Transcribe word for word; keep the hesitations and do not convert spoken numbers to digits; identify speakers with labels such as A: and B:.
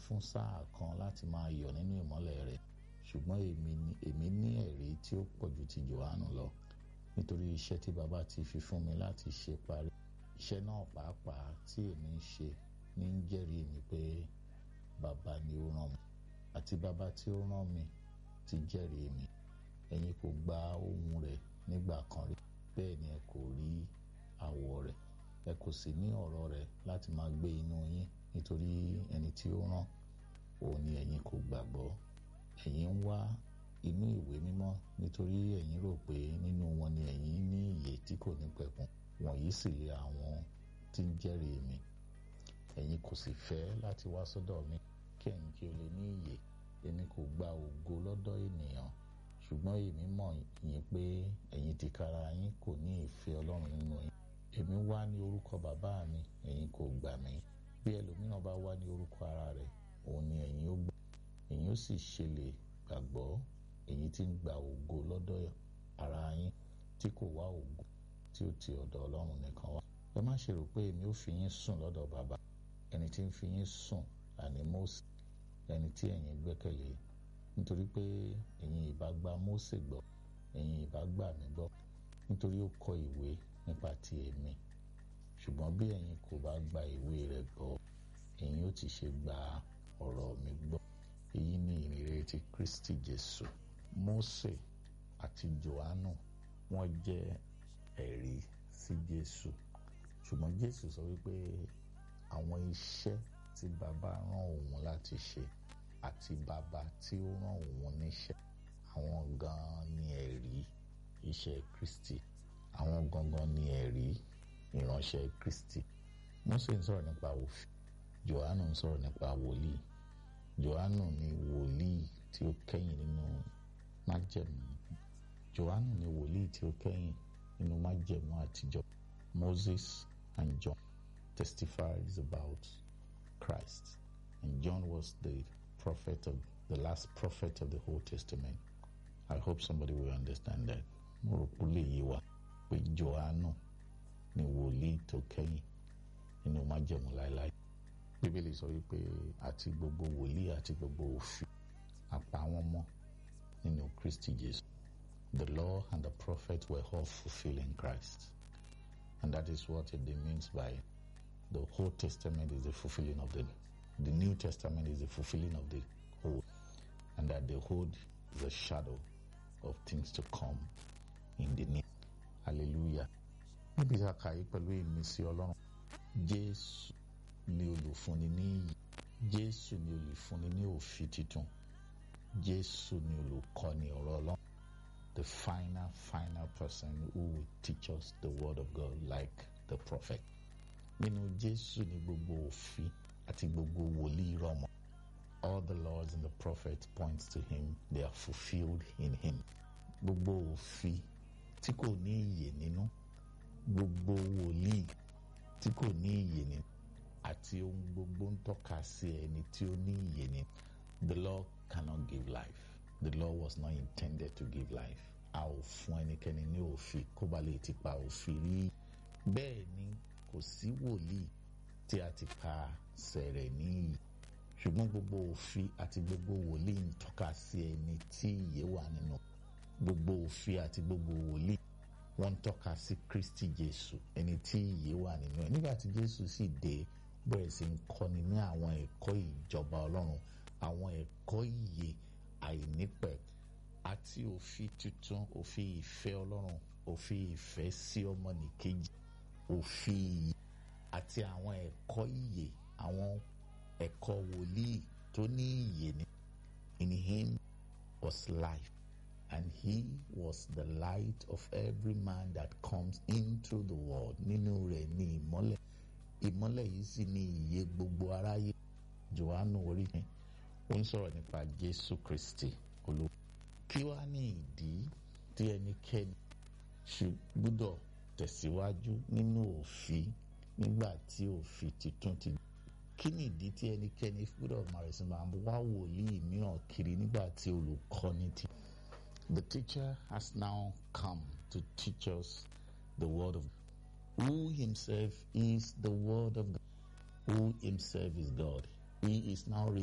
A: fún sáà kan láti máa yọ̀ nínú ìmọ́lẹ̀ rẹ̀. Ṣùgbọ́n èmi ní èmi ní ẹ̀rí tí ó pọ̀ ju ti Jòhánù lọ, nítorí iṣẹ́ tí bàbá ti fi fún mi láti ṣe parí. Iṣẹ́ náà pàápàá tí èmi ń ṣe ní ń jẹ́rìí mi pé bàbá ni ó rán mi, àti bàbá tí ó rán mi ti jẹ́rìí mi. Ẹ̀yin kò gba ohùn rẹ̀ nígbà kan rí, bẹ́ẹ̀ ni ẹ kò rí àwọ̀ rẹ̀, ẹ kò sì ní ọ̀rọ̀ rẹ̀ láti máa gbé inú yín, nítorí ẹni tí ó rán òun ni ẹ̀yin kò gbàgbọ́. Ẹ̀yin ń wá inú ìwé mímọ́ nítorí ẹ̀yin rò pé nínú wọn ni ẹ̀yin ní ìyè tí kò ní pẹ̀kun. Wọ̀nyí sì lé àwọn tí ń jẹ́rìí mi. Ẹ̀yin kò sì fẹ́ láti wá sọ́dọ̀ mi kí ẹ̀yin kí o lè ní ìyè. Èmi kò gba ògo lọ́dọ̀ ènìyàn, ṣùgbọ́n èmi mọ̀ yín pé ẹ̀yin tìkára yín kò ní ìfẹ́ Ọlọ́run nínú yín. Èmi wá ní orúkọ bàbá mi, ẹ̀yin kò gbà mí. Bí ẹlòmíràn bá wá ní orúkọ ara rẹ̀, òun ni ẹ̀yin ó gbà. Ẹ̀yin ó sì ṣe lè gbàgbọ́, ẹ̀yin tí ń gba ògo lọ́dọ̀ ara yín tí kò wá ògo tí ó ti ọ̀dọ̀ Ọlọ́run nìkan wá. Ẹ má ṣe rò pé èmi ó fi yín sùn lọ́dọ̀ bàbá. Ẹni tí ń fi yín sùn àní Mósè, ẹni tí ẹ̀yin gbẹ́kẹ̀lé. Nítorí pé ẹ̀yin ìbá gba Mósè gbọ́, ẹ̀yin ìbá gbà mí gbọ́, nítorí ó kọ ìwé nípa ti èmi. Ṣùgbọ́n bí ẹ̀yin kò bá gba ìwé rẹ̀ gbọ́, ẹ̀yin ó ti ṣe gba ọ̀rọ̀ mi gbọ́. Èyí ni ìrere ti Kristi Jésù. Mósè àti Jòhánù wọ́n jẹ́ ẹ̀rí sí Jésù. Ṣùgbọ́n Jésù sọ wípé àwọn iṣẹ́ tí bàbá rán òun láti ṣe àti bàbá tí ó rán òun níṣẹ́, àwọn gan-an ni ẹ̀rí iṣẹ́ Kristi. Àwọn gangan ni ẹ̀rí ìránṣẹ́ Kristi. Mósè ń sọ̀rọ̀ nípa òfin, Jòhánù ń sọ̀rọ̀ nípa wòlíì. Jòhánù ni wòlíì tí ó kẹ́yìn nínú májẹ̀mú. Jòhánù ni wòlíì tí ó kẹ́yìn nínú májẹ̀mú àtijọ́. Moses and John testifies about Christ, and John was the prophet of the last prophet of the Old Testament. I hope somebody will understand that. Mo rò pé lè yé wa pé Jòhánù ni wòlíì tó kẹ́yìn nínú májẹ̀mú láéláé. Bíbélì sọ wípé àti gbogbo wòlíì àti gbogbo òfin àpá wọn mọ́ nínú Kristi Jésù. The law and the prophet were all fulfilled in Christ. And that is what it means by the Old Testament is the fulfilling of the the New Testament is the fulfilling of the Old, and that the Old is a shadow of things to come in the new. Hallelujah. Níbi tí a kà yí pẹ̀lú ìmísí Ọlọ́run, Jésù ni olùfúnni ní iyì. Jésù ni olùfúnni ní òfin titun. Jésù ni olùkọ́ni ọ̀rọ̀ Ọlọ́run. The final, final person who will teach us the word of God like the prophet. Nínú Jésù ni gbogbo òfin àti gbogbo wòlíì rọ̀ mọ́. All the laws and the prophets points to him. They are fulfilled in him. Gbogbo òfin tí kò ní ìyè nínú, gbogbo wòlíì tí kò ní ìyè nínú, àti ohun gbogbo ń tọ́ka sí ẹni tí ó ní ìyè nínú. The law cannot give life. The law was not intended to give life. A ò fún ẹnikẹ́ni ní òfin kó ba lè ti pa òfin rí. Bẹ́ẹ̀ ni kò sí wòlíì tí a ti pa sẹ̀rẹ̀ ní iyì. Ṣùgbọ́n gbogbo òfin àti gbogbo wòlíì ń tọ́ka sí ẹni tí ìyè wà nínú. Gbogbo òfin àti gbogbo wòlíì wọ́n ń tọ́ka sí Kristi Jésù, ẹni tí ìyè wà nínú ẹ̀. Nígbà tí Jésù sì dé, bẹ̀rẹ̀ sí ń kọ́ni ní àwọn ẹ̀kọ́ ìjọba Ọlọ́run, àwọn ẹ̀kọ́ ìyè àìnípẹ̀ àti òfin tuntun, òfin ìfẹ́ Ọlọ́run, òfin ìfẹ́ sí ọmọnìkejì, òfin ìyè àti àwọn ẹ̀kọ́ ìyè, àwọn ẹ̀kọ́ wòlíì tó ní ìyè ní. In him was life, and he was the light of every man that comes into the world. Nínú rẹ̀ ni ìmọ́lẹ̀. Ìmọ́lẹ̀ yìí sì ni ìyè gbogbo aráyé. Jòhánù orí yẹn ó ń sọ̀rọ̀ nípa Jésù Kristi olú. Kí wá ní ìdí tí ẹnikẹ́ni ṣe gbọ́dọ̀ tẹ̀síwájú nínú òfin nígbà tí òfin titun ti. Kí ni ìdí tí ẹnikẹ́ni gbọ́dọ̀ máa rẹ̀ sí máa wá wòlíì mìíràn kiri nígbà tí olùkọ́ni ti. The teacher has now come to teach us the word of God, who himself is the word of God, who himself is God. He is now